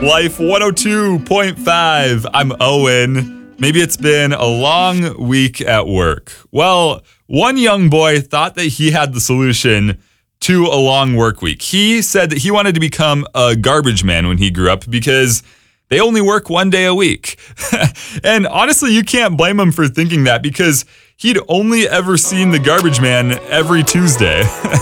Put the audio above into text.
Life 102.5. I'm Owen. Maybe it's been a long week at work. Well, one young boy thought that he had the solution to a long work week. He said that he wanted to become a garbage man when he grew up because they only work one day a week. And honestly, you can't blame him for thinking that because he'd only ever seen the garbage man every Tuesday.